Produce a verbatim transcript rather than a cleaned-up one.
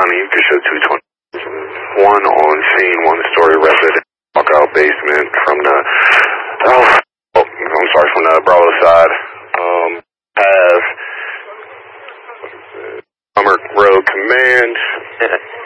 County, you can show two twenty. One on scene, one story resident, walkout basement from the, oh, oh, I'm sorry, from the Bravo side. Um, have Summer Road Command.